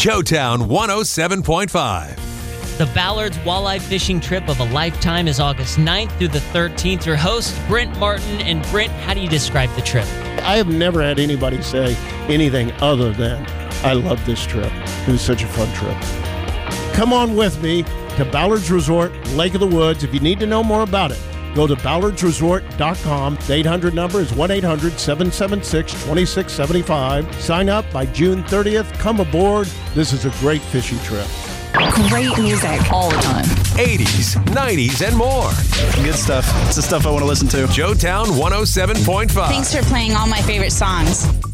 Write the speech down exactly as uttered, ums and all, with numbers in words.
Joetown one oh seven point five. The Ballard's Walleye Fishing Trip of a Lifetime is August ninth through the thirteenth. Your host, Brent Martin. And Brent, how do you describe the trip? I have never had anybody say anything other than, I love this trip. It was such a fun trip. Come on with me to Ballard's Resort, Lake of the Woods. If you need to know more about it, go to ballards resort dot com. The eight hundred number is one eight hundred seven seven six two six seven five. Sign up by June thirtieth. Come aboard. This is a great fishing trip. Great music all the time. eighties, nineties, and more. Good stuff. It's the stuff I want to listen to. Joetown one oh seven point five. Thanks for playing all my favorite songs.